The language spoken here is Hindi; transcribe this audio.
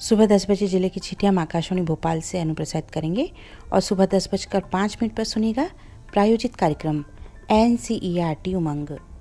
सुबह 10 बजे जिले की चिट्ठियाँ हम आकाशवाणी भोपाल से अनुप्रसारित करेंगे और सुबह 10:05 पर सुनिएगा प्रायोजित कार्यक्रम NCERT उमंग।